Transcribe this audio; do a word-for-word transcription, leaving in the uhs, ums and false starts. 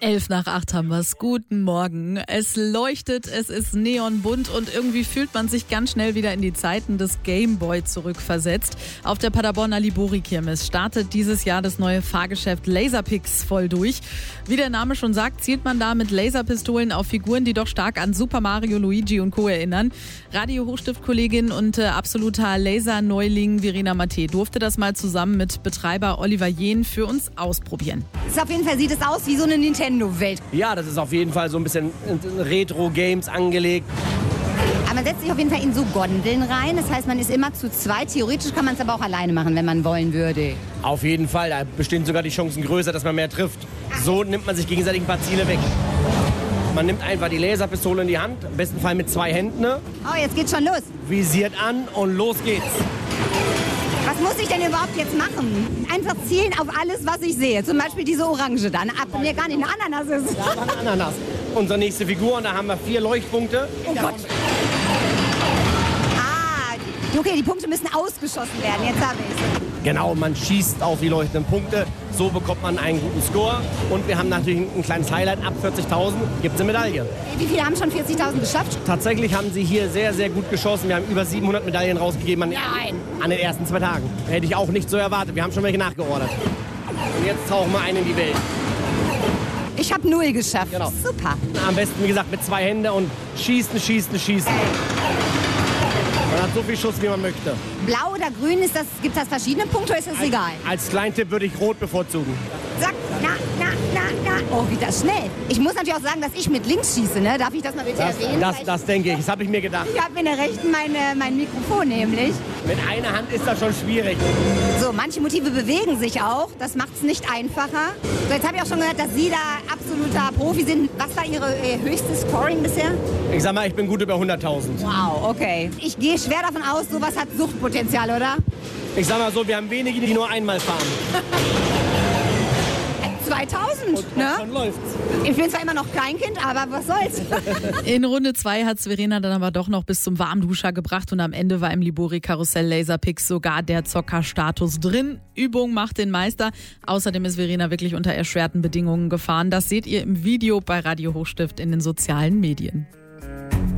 Elf nach acht haben wir's. Guten Morgen. Es leuchtet, es ist neonbunt und irgendwie fühlt man sich ganz schnell wieder in die Zeiten des Gameboy zurückversetzt. Auf der Paderborner Libori-Kirmes startet dieses Jahr das neue Fahrgeschäft Laserpix voll durch. Wie der Name schon sagt, zielt man da mit Laserpistolen auf Figuren, die doch stark an Super Mario, Luigi und Co. erinnern. Radio-Hochstift-Kollegin und äh, absoluter Laser-Neuling Verena Matthe durfte das mal zusammen mit Betreiber Oliver Jehn für uns ausprobieren. Ist auf jeden Fall sieht es aus wie so eine Nintendo-Welt. Ja, das ist auf jeden Fall so ein bisschen Retro-Games angelegt. Aber man setzt sich auf jeden Fall in so Gondeln rein. Das heißt, man ist immer zu zweit. Theoretisch kann man es aber auch alleine machen, wenn man wollen würde. Auf jeden Fall. Da bestehen sogar die Chancen größer, dass man mehr trifft. So nimmt man sich gegenseitig ein paar Ziele weg. Man nimmt einfach die Laserpistole in die Hand, im besten Fall mit zwei Händen. Oh, jetzt geht's schon los. Visiert an und los geht's. Was muss ich denn überhaupt jetzt machen? Einfach zielen auf alles, was ich sehe. Zum Beispiel diese Orange dann. Ab, mir gar nicht eine Ananas ist. Ja, eine Ananas. Unsere nächste Figur, und da haben wir vier Leuchtpunkte. Oh Gott. Ah, okay, die Punkte müssen ausgeschossen werden. Jetzt habe ich es. Genau, man schießt auf die leuchtenden Punkte. So bekommt man einen guten Score. Und wir haben natürlich ein kleines Highlight. Ab vierzigtausend gibt es eine Medaille. Wie viele haben schon vierzigtausend geschafft? Tatsächlich haben sie hier sehr, sehr gut geschossen. Wir haben über siebenhundert Medaillen rausgegeben an, Nein. an den ersten zwei Tagen. Hätte ich auch nicht so erwartet. Wir haben schon welche nachgeordert. Und jetzt tauchen wir ein in die Welt. Ich habe null geschafft. Genau. Super. Am besten, wie gesagt, mit zwei Händen und schießen, schießen, schießen. Man hat so viel Schuss, wie man möchte. Blau oder grün, ist das, gibt das verschiedene Punkte oder ist das als, egal? Als Kleintipp würde ich rot bevorzugen. Zack, na, na, na, na. Oh, wie das schnell. Ich muss natürlich auch sagen, dass ich mit links schieße, ne? Darf ich das mal bitte Das, erwähnen? das, Weil das denke ich, das habe ich mir gedacht. Ich, ich habe in der rechten meine, mein Mikrofon nämlich. Mit einer Hand ist das schon schwierig. So, manche Motive bewegen sich auch. Das macht es nicht einfacher. So, jetzt habe ich auch schon gehört, dass Sie da absoluter Profi sind. Was war Ihre Ihr höchstes Scoring bisher? Ich sag mal, ich bin gut über hunderttausend. Wow, okay. Ich gehe schwer davon aus, sowas hat Suchtpotenzial, oder? Ich sag mal so, wir haben wenige, die nur einmal fahren. zweitausend, Und ne? schon läuft's. Ich bin zwar immer noch Kleinkind, aber was soll's. In Runde zwei hat Verena dann aber doch noch bis zum Warmduscher gebracht und am Ende war im Libori-Karussell Laserpix sogar der Zockerstatus drin. Übung macht den Meister. Außerdem ist Verena wirklich unter erschwerten Bedingungen gefahren. Das seht ihr im Video bei Radio Hochstift in den sozialen Medien.